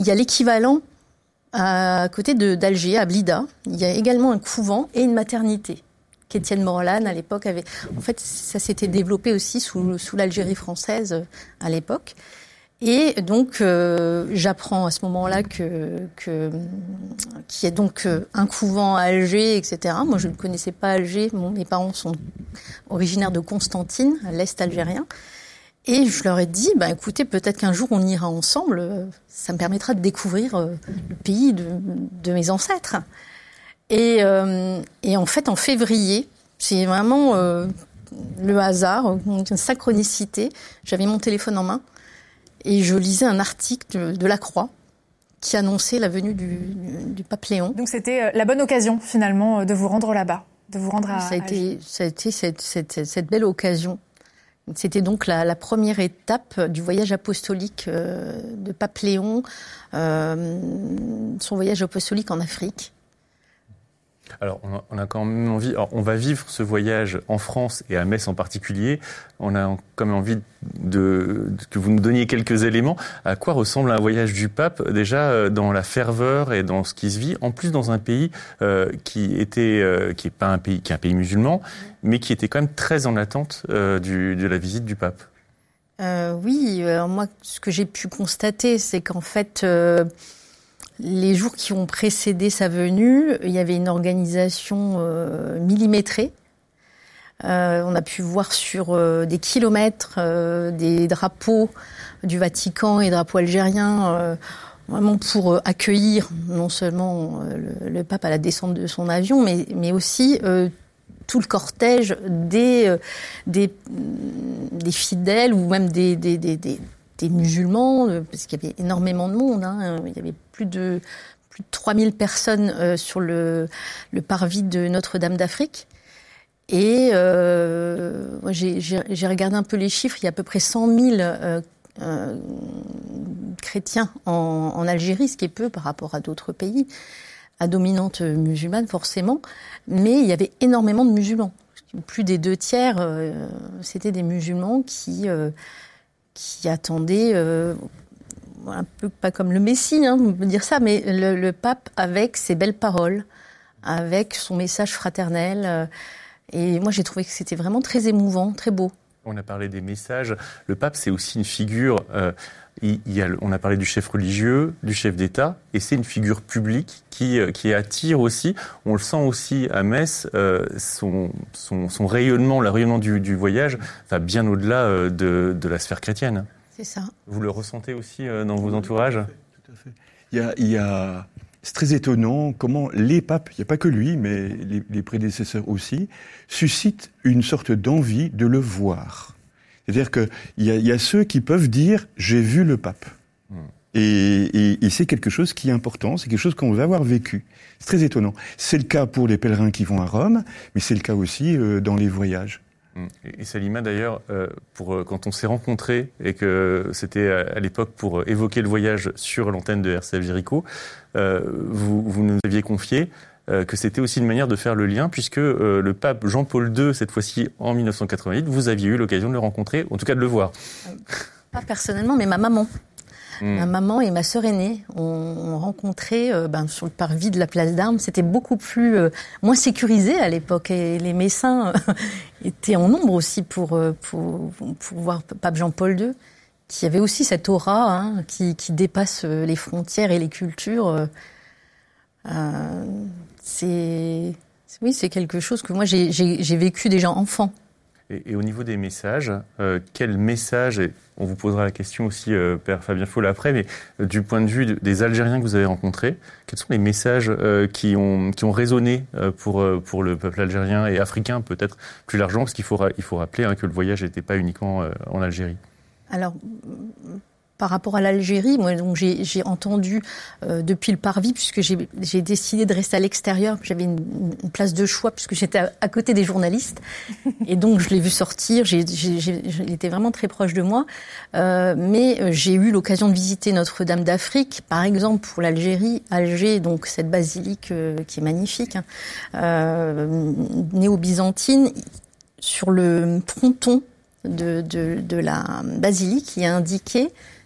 il y a l'équivalent à côté d'Alger, à Blida. Il y a également un couvent et une maternité qu'Étienne Morlan, à l'époque, avait... En fait, ça s'était développé aussi sous l'Algérie française à l'époque. Et donc, j'apprends à ce moment-là qu'il y a donc un couvent à Alger, etc. Moi, je ne connaissais pas Alger. Mes parents sont originaires de Constantine, à l'est algérien. Et je leur ai dit, écoutez, peut-être qu'un jour on ira ensemble. Ça me permettra de découvrir le pays de mes ancêtres. Et en fait, en février, c'est vraiment le hasard, une synchronicité. J'avais mon téléphone en main. Et je lisais un article de La Croix qui annonçait la venue du pape Léon. Donc c'était la bonne occasion finalement de vous rendre là-bas, de vous rendre à... Ça a été cette belle occasion. C'était donc la première étape du voyage apostolique de pape Léon, son voyage apostolique en Afrique. Alors, on a quand même envie... Alors, on va vivre ce voyage en France et à Metz en particulier. On a quand même envie que vous nous donniez quelques éléments. À quoi ressemble un voyage du pape, déjà dans la ferveur et dans ce qui se vit, en plus dans un pays qui est pas un pays, qui est un pays musulman, mais qui était quand même très en attente de la visite du pape. Oui, moi, ce que j'ai pu constater, c'est qu'en fait... les jours qui ont précédé sa venue, il y avait une organisation millimétrée. On a pu voir sur des kilomètres des drapeaux du Vatican et drapeaux algériens, vraiment pour accueillir non seulement le pape à la descente de son avion, mais aussi tout le cortège des fidèles ou même des musulmans, parce qu'il y avait énormément de monde. Il y avait plus de 3000 personnes sur le parvis de Notre-Dame d'Afrique. Et moi, j'ai regardé un peu les chiffres. Il y a à peu près 100 000 chrétiens en Algérie, ce qui est peu par rapport à d'autres pays, à dominante musulmane forcément. Mais il y avait énormément de musulmans. Plus des 2/3, c'était des musulmans qui attendait un peu pas comme le Messie, on peut dire ça, mais le pape avec ses belles paroles, avec son message fraternel. Et moi, j'ai trouvé que c'était vraiment très émouvant, très beau. On a parlé des messages. Le pape, c'est aussi une figure... on a parlé du chef religieux, du chef d'État, et c'est une figure publique qui attire aussi. On le sent aussi à Metz, son rayonnement, le rayonnement du voyage va bien au-delà de la sphère chrétienne. C'est ça. Vous le ressentez aussi dans vos entourages ? Tout à fait. C'est très étonnant comment les papes, il n'y a pas que lui, mais les prédécesseurs aussi, suscitent une sorte d'envie de le voir. C'est-à-dire qu'il y a ceux qui peuvent dire « j'ai vu le pape ». Et c'est quelque chose qui est important, c'est quelque chose qu'on va avoir vécu. C'est très étonnant. C'est le cas pour les pèlerins qui vont à Rome, mais c'est le cas aussi dans les voyages. Et Salima, d'ailleurs, quand on s'est rencontrés et que c'était à l'époque pour évoquer le voyage sur l'antenne de RCF Jéricho, vous nous aviez confié que c'était aussi une manière de faire le lien, puisque le pape Jean-Paul II, cette fois-ci en 1988, vous aviez eu l'occasion de le rencontrer, en tout cas de le voir. Pas personnellement, mais ma maman. Ma maman et ma sœur aînée ont rencontré sur le parvis de la place d'Armes. C'était beaucoup moins sécurisé à l'époque, et les Messins étaient en nombre aussi pour voir pape Jean-Paul II, qui avait aussi cette aura qui dépasse les frontières et les cultures. C'est quelque chose que moi j'ai vécu déjà enfant. Et au niveau des messages, quel message, et on vous posera la question aussi, Père Fabien Faul, après, mais du point de vue des Algériens que vous avez rencontrés, quels sont les messages qui ont résonné pour le peuple algérien et africain, peut-être plus largement, parce qu'il faut rappeler que le voyage n'était pas uniquement en Algérie. Alors, par rapport à l'Algérie, moi, donc j'ai entendu depuis le parvis, puisque j'ai décidé de rester à l'extérieur. J'avais une place de choix puisque j'étais à côté des journalistes, et donc je l'ai vu sortir. Il était vraiment très proche de moi, mais j'ai eu l'occasion de visiter Notre-Dame d'Afrique, par exemple pour l'Algérie, Alger, donc cette basilique qui est magnifique, néo-byzantine. Sur le fronton de la basilique, il y a indiqué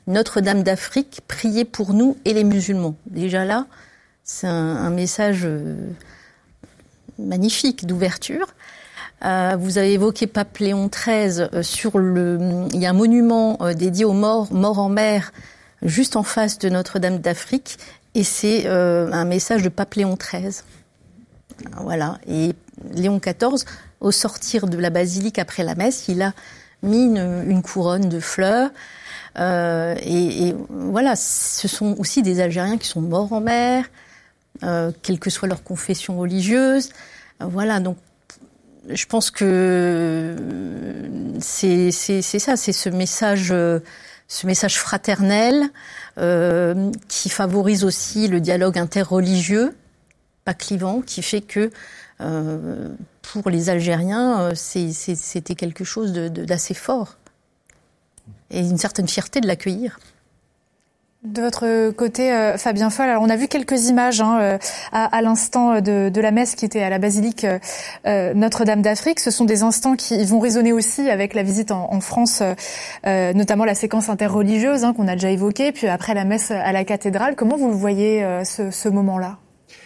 Notre-Dame d'Afrique, priez pour nous et les musulmans. Déjà là, c'est un message magnifique d'ouverture. Vous avez évoqué Pape Léon XIII. Il y a un monument dédié aux morts en mer juste en face de Notre-Dame d'Afrique, et c'est un message de Pape Léon XIII. Voilà. Et Léon XIV, au sortir de la basilique après la messe, il a mis une couronne de fleurs. Et voilà, ce sont aussi des Algériens qui sont morts en mer, quelle que soit leur confession religieuse. Voilà, donc je pense que c'est ça, c'est ce message fraternel qui favorise aussi le dialogue interreligieux, pas clivant, qui fait que pour les Algériens, c'était quelque chose d'assez fort et une certaine fierté de l'accueillir. De votre côté, Fabien Foll, alors on a vu quelques images à l'instant de la messe qui était à la basilique Notre-Dame d'Afrique. Ce sont des instants qui vont résonner aussi avec la visite en France, notamment la séquence interreligieuse qu'on a déjà évoquée, puis après la messe à la cathédrale. Comment vous le voyez ce moment-là ?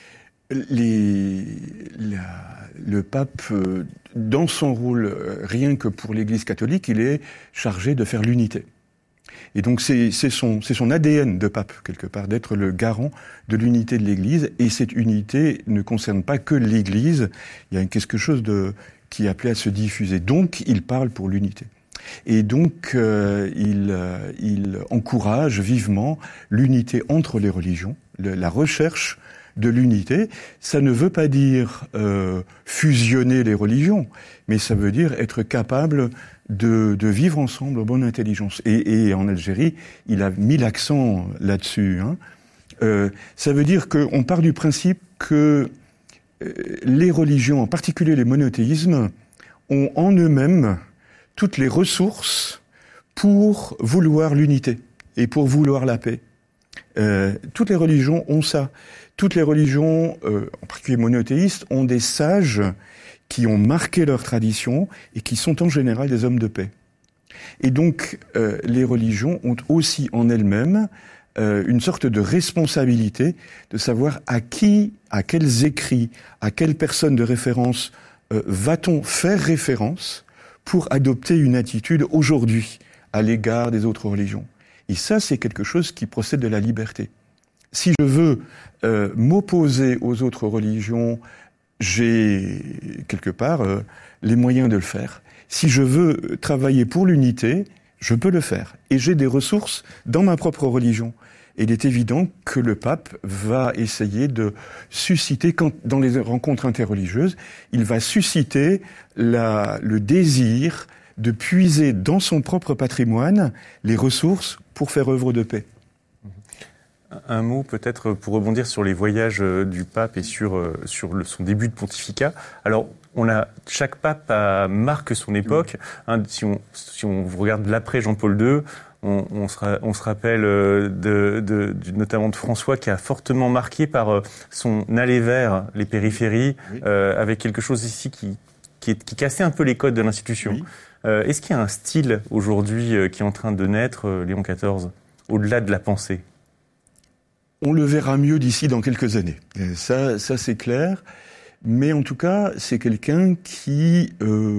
Le pape, dans son rôle, rien que pour l'Église catholique, il est chargé de faire l'unité. Et donc c'est son ADN de pape, quelque part, d'être le garant de l'unité de l'Église. Et cette unité ne concerne pas que l'Église, il y a quelque chose qui est appelé à se diffuser. Donc il parle pour l'unité. Et donc il encourage vivement l'unité entre les religions, la recherche de l'unité. Ça ne veut pas dire fusionner les religions, mais ça veut dire être capable de vivre ensemble en bonne intelligence. Et en Algérie, il a mis l'accent là-dessus. Ça veut dire qu'on part du principe que les religions, en particulier les monothéismes, ont en eux-mêmes toutes les ressources pour vouloir l'unité et pour vouloir la paix. Toutes les religions ont ça. Toutes les religions, en particulier monothéistes, ont des sages qui ont marqué leur tradition et qui sont en général des hommes de paix. Et donc, les religions ont aussi en elles-mêmes une sorte de responsabilité de savoir à quels écrits, à quelles personnes de référence va-t-on faire référence pour adopter une attitude aujourd'hui à l'égard des autres religions. Et ça, c'est quelque chose qui procède de la liberté. Si je veux m'opposer aux autres religions, j'ai quelque part les moyens de le faire. Si je veux travailler pour l'unité, je peux le faire. Et j'ai des ressources dans ma propre religion. Et il est évident que le pape va essayer de susciter, dans les rencontres interreligieuses, il va susciter le désir de puiser dans son propre patrimoine les ressources pour faire œuvre de paix. Un mot peut-être pour rebondir sur les voyages du pape et sur son début de pontificat. Alors, chaque pape marque son époque. Si on regarde l'après Jean-Paul II, on se rappelle notamment de François qui a fortement marqué par son aller vers les périphéries, avec quelque chose ici qui cassait un peu les codes de l'institution. Oui. Est-ce qu'il y a un style aujourd'hui qui est en train de naître, Léon XIV, au-delà de la pensée ? On le verra mieux d'ici dans quelques années. Ça c'est clair. Mais en tout cas, c'est quelqu'un qui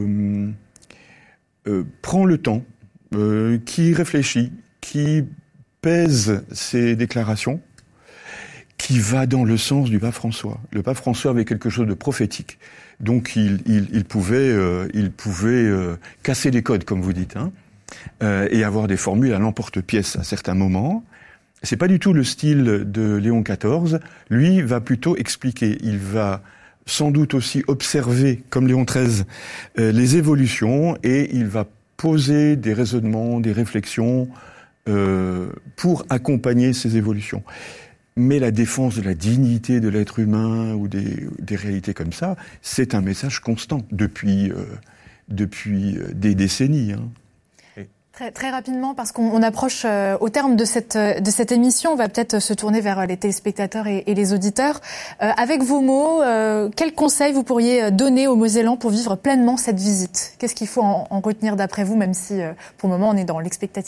prend le temps, qui réfléchit, qui pèse ses déclarations, qui va dans le sens du pape François. Le pape François avait quelque chose de prophétique. Donc il pouvait casser les codes, comme vous dites, et avoir des formules à l'emporte-pièce à certains moments. C'est pas du tout le style de Léon XIV. Lui va plutôt expliquer. Il va sans doute aussi observer, comme Léon XIII, les évolutions, et il va poser des raisonnements, des réflexions pour accompagner ces évolutions. Mais la défense de la dignité de l'être humain ou des réalités comme ça, c'est un message constant depuis des décennies. Très, très rapidement, parce qu'on approche au terme de cette émission, on va peut-être se tourner vers les téléspectateurs et les auditeurs. Avec vos mots, quels conseils vous pourriez donner aux Mosellans pour vivre pleinement cette visite ? Qu'est-ce qu'il faut en retenir d'après vous, même si pour le moment on est dans l'expectative ?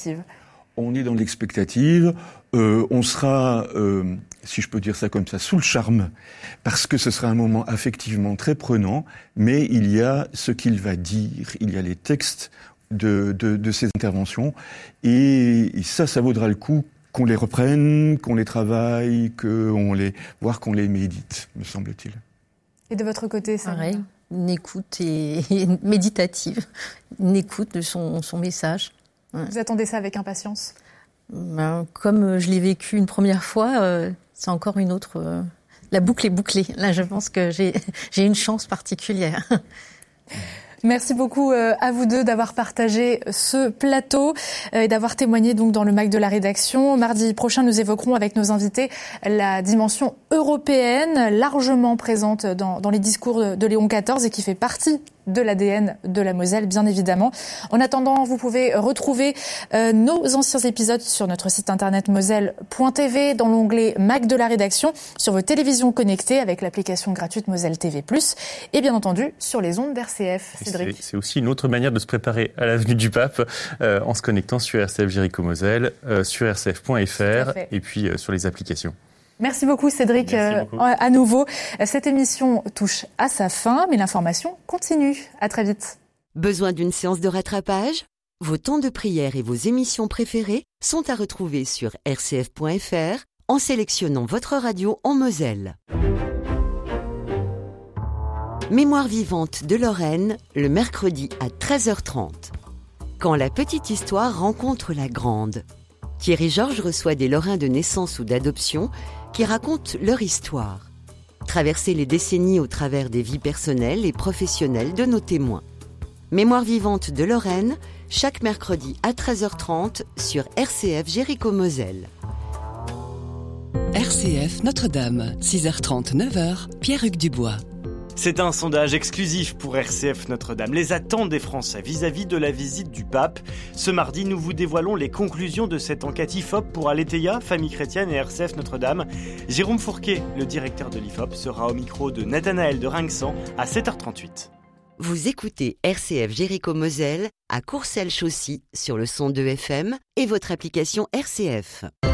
on est dans l'expectative, on sera, si je peux dire ça comme ça, sous le charme, parce que ce sera un moment affectivement très prenant, mais il y a ce qu'il va dire, il y a les textes de ses interventions, et ça vaudra le coup qu'on les reprenne, qu'on les travaille, voire qu'on les médite, me semble-t-il. Et de votre côté, ça pareil, une écoute méditative, une écoute de son message. Ouais. Vous attendez ça avec impatience ? Comme je l'ai vécu une première fois, c'est encore une autre. La boucle est bouclée. Là, je pense que j'ai une chance particulière. Merci beaucoup à vous deux d'avoir partagé ce plateau et d'avoir témoigné donc dans le MAC de la rédaction. Mardi prochain, nous évoquerons avec nos invités la dimension européenne largement présente dans les discours de Léon XIV et qui fait partie de l'ADN de la Moselle, bien évidemment. En attendant, vous pouvez retrouver nos anciens épisodes sur notre site internet moselle.tv dans l'onglet MAC de la rédaction, sur vos télévisions connectées avec l'application gratuite Moselle TV+, et bien entendu sur les ondes d'RCF. Cédric. C'est aussi une autre manière de se préparer à la venue du pape en se connectant sur RCF Jéricho Moselle, sur rcf.fr et puis sur les applications. Merci beaucoup Cédric. Merci beaucoup. À nouveau. Cette émission touche à sa fin, mais l'information continue. À très vite. Besoin d'une séance de rattrapage ? Vos temps de prière et vos émissions préférées sont à retrouver sur rcf.fr en sélectionnant votre radio en Moselle. Mémoire vivante de Lorraine, le mercredi à 13h30. Quand la petite histoire rencontre la grande. Thierry Georges reçoit des Lorrains de naissance ou d'adoption qui racontent leur histoire. Traverser les décennies au travers des vies personnelles et professionnelles de nos témoins. Mémoire vivante de Lorraine, chaque mercredi à 13h30 sur RCF Jéricho Moselle. RCF Notre-Dame, 6h30, 9h, Pierre-Hugues Dubois. C'est un sondage exclusif pour RCF Notre-Dame. Les attentes des Français vis-à-vis de la visite du pape. Ce mardi, nous vous dévoilons les conclusions de cette enquête IFOP pour Aletheia, Famille Chrétienne et RCF Notre-Dame. Jérôme Fourquet, le directeur de l'IFOP, sera au micro de Nathanaël de Rinxan à 7h38. Vous écoutez RCF Jéricho Moselle à Courcelles-Chaussy sur le 102 FM et votre application RCF.